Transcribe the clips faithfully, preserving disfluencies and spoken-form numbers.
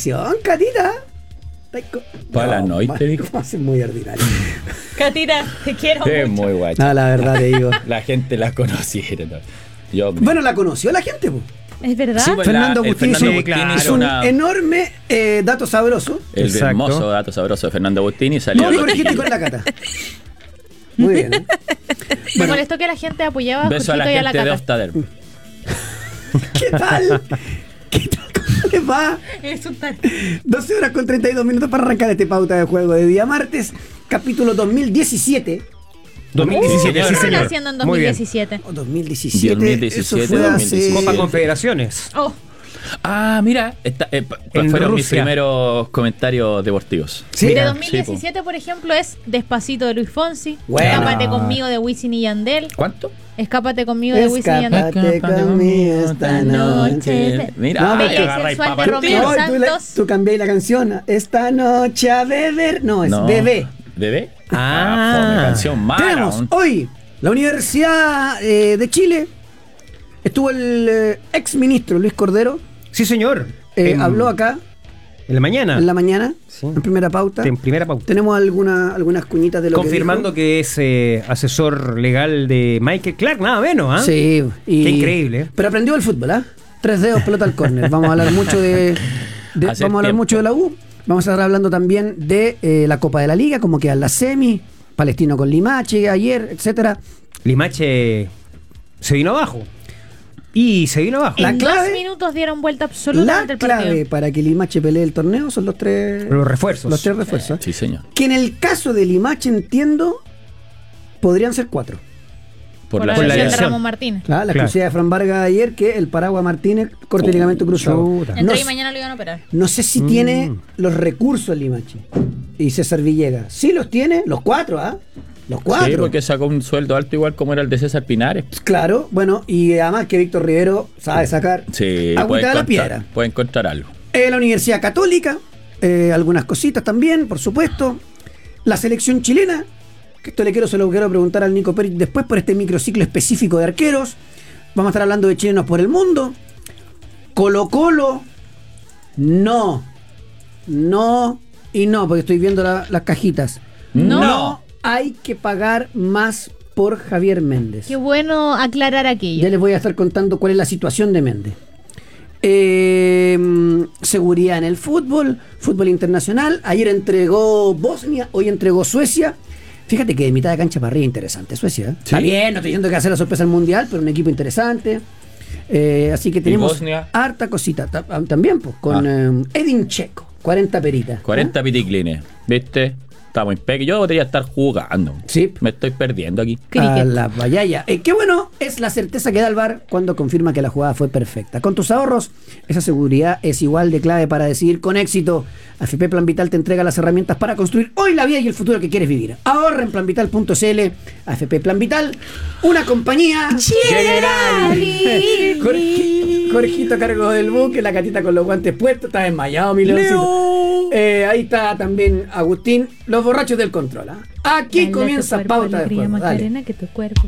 canción, Catita. Para la noche, dijo. Es muy ordinario. Catita, te quiero Es mucho. muy guacho. No, la verdad te digo. La gente la conociera. Yo, Bueno, la conoció la gente, po. ¿Es verdad? Sí, pues, Fernando la- el Agustín Fernando hizo- Agustín es hizo un una- enorme eh, dato sabroso. El Exacto. hermoso dato sabroso de Fernando Agustín y salió. No, me corregiste con la Cata. Muy bien. ¿eh? Me Bueno, molestó que la gente apoyaba a Beso a la Jorgito y a la gente de Cata. Ostader. ¿qué tal? ¿Qué tal? ¿Cómo les va? Es un tal. doce horas con treinta y dos minutos para arrancar este pauta de juego de día martes, capítulo dos mil diecisiete. dos mil diecisiete, ¿Qué sí, estaban señor. haciendo en Muy bien. dos mil diecisiete? O dos mil diecisiete. dos mil diecisiete, Eso fue dos mil hace- diecisiete. Copa Confederaciones. Oh, Ah, mira, esta, eh, pa- En fueron mis Rusia. primeros comentarios deportivos. ¿Sí? de Mira, dos mil diecisiete, por ejemplo, es Despacito de Luis Fonsi, Bueno. Escápate conmigo de Wisin y Yandel, ¿Cuánto? Escápate conmigo de Wisin y Yandel. Escápate conmigo esta noche. Mira, No, ay, porque- agarra y sensual de papá. Romeo No, tú, la- Santos. tú cambié la canción. Esta noche a beber. No, es No. bebé. ¿Bebé? Ah. fome, canción mala. Tenemos aún. hoy la Universidad eh, de Chile. Estuvo el eh, ex ministro Luis Cordero. Sí, señor. eh, En- habló acá En la mañana. en la mañana, Sí. en primera pauta. En primera pauta. Tenemos alguna, algunas cuñitas de lo Confirmando que que es eh, asesor legal de Michael Clark, nada menos, ¿ah? dijo. Sí. y- Qué increíble. Pero aprendió el fútbol, ¿ah? Tres dedos, pelota al córner. Vamos a hablar mucho de, de- Hace vamos a hablar tiempo. mucho de la U. Vamos a estar hablando también de eh, la Copa de la Liga, como quedan las semi, Palestino con Limache ayer, etcétera. Limache se vino abajo. Y se vino abajo. La En clave- dos minutos dieron vuelta La absolutamente el clave partido. para que Limache pelee el torneo son los tres Los refuerzos. Los tres refuerzos. Sí, señor. Que en el caso de Limache, entiendo, podrían ser cuatro. Por, Por la, la por la lesión de lesión. Ramón Martínez. Claro, la Claro. exclusiva de Fran Vargas ayer, que el Paragua Martínez, corte y ligamento cruzado. chuta. No, Entre hoy y mañana lo iban a operar. no sé si Mm. tiene los recursos Limache y César Villegas. Sí los tiene, los cuatro, ¿ah? Los cuatro. Sí, porque sacó un sueldo alto igual como era el de César Pinares. Claro, bueno, y además que Víctor Rivero sabe sacar Sí, agüita puede de la encontrar, piedra. puede encontrar algo. Eh, la Universidad Católica, eh, algunas cositas también, por supuesto. La selección chilena, que esto le quiero, se lo quiero preguntar al Nico Pérez después por este microciclo específico de arqueros. Vamos a estar hablando de chilenos por el mundo. Colo Colo, no, no y no, porque estoy viendo la- las cajitas. No. hay que pagar más por Javier Méndez. Qué bueno aclarar aquello. Ya les voy a estar contando cuál es la situación de Méndez. Eh, seguridad en el fútbol, fútbol internacional. Ayer entregó Bosnia, hoy entregó Suecia. Fíjate que de mitad de cancha para arriba interesante Suecia. ¿eh? Sí. Está bien, no estoy diciendo que hacer la sorpresa al mundial, pero un equipo interesante. Eh, así que tenemos Bosnia? harta cosita. Ta- ah, También, pues, con eh, Edin Checo, cuarenta peritas. cuarenta ¿eh? piticlines, ¿viste? Estamos impecable. Yo debería estar jugando. Sí. Me estoy perdiendo aquí. A Cricket. la vallaya. Eh, qué bueno es la certeza que da el V A R cuando confirma que la jugada fue perfecta. Con tus ahorros, esa seguridad es igual de clave para decidir con éxito. A F P Plan Vital te entrega las herramientas para construir hoy la vida y el futuro que quieres vivir. Ahorra en plan vital punto c l. A F P Plan Vital, una compañía Generali. Jorge- Jorgito a cargo del buque, la catita con los guantes puestos, está desmayado, mi leoncito. Eh, ahí está también Agustín, los borrachos del control. ¿ah? Aquí Dale a tu comienza cuerpo pauta de alegría, juego. Dale. Macarena, que tu cuerpo.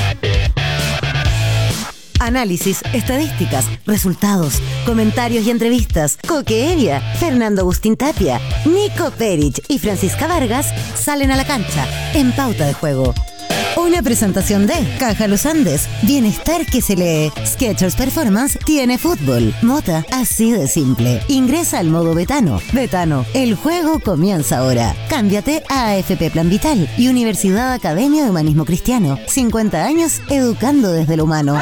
Análisis, estadísticas, resultados, comentarios y entrevistas. Coque Evia, Fernando Agustín Tapia, Nico Perich y Francisca Vargas salen a la cancha en Pauta de Juego. Una presentación de Caja Los Andes, bienestar que se lee. Skechers Performance tiene fútbol. Mota, así de simple. Ingresa al modo Betano. Betano, el juego comienza ahora. Cámbiate a A F P Plan Vital y Universidad Academia de Humanismo Cristiano. cincuenta años educando desde lo humano.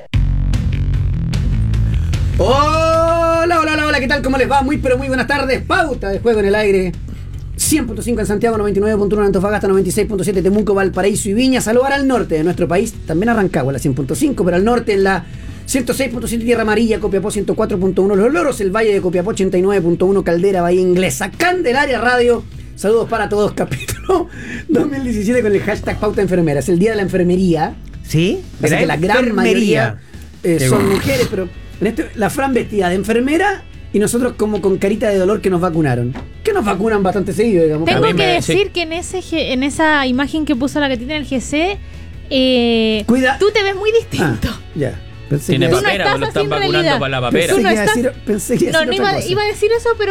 Hola, hola, hola, hola, ¿qué tal? ¿Cómo les va? Muy, pero muy buenas tardes. Pauta de juego en el aire. cien punto cinco en Santiago, noventa y nueve punto uno en Antofagasta, noventa y seis punto siete Temuco, Valparaíso y Viña. Saludar al norte de nuestro país, también a Rancagua, la cien punto cinco, pero al norte en la ciento seis punto siete Tierra Amarilla, Copiapó ciento cuatro punto uno Los Loros, el Valle de Copiapó ochenta y nueve punto uno Caldera, Bahía Inglesa, Candelaria Radio. Saludos para todos, capítulo dos mil diecisiete con el hashtag Pauta Enfermera. Es el día de la enfermería. ¿Sí? Pasa que la gran mayoría eh, Qué son bueno. mujeres, pero en este, la Fran vestida de enfermera y nosotros como con carita de dolor que nos vacunaron. Que nos vacunan bastante seguido, digamos. Tengo A mí que me- decir sí. que en ese G- en esa imagen que puso la gatita en el G C, eh, Cuida- tú te ves muy Ah, distinto. ya. Pensé Tiene que, Tú no papera, estás pues lo están haciendo vacunando realidad. para la pensé papera. Tú no que iba a estás- decir, pensé que iba a No, decir no otra iba, cosa. iba a decir eso, pero